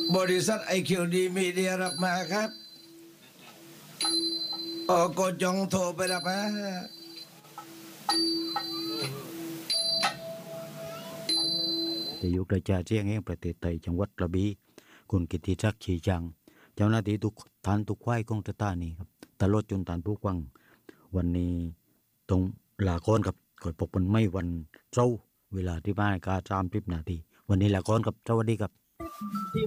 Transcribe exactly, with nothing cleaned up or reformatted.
บริษัทไอคิวดีมีเดียรับมาครับโอ้ก็จงโทรไปรับฮะนายกราชาเชียงแห่งประเทศไทยจังหวัดกระบี่คุณกิติศักดิ์ชีจังเจ้าหน้าที่ทุกท่านทุกฝ่ายของสถานีครับตลอดจนท่านผู้ฟังวันนี้ต้องลาก่อนครับก่อนพบกันไม่วันเสาร์เวลาที่บ้านกาสามสิบนาทีวันนี้ลาก่อนครับสวัสดีครับ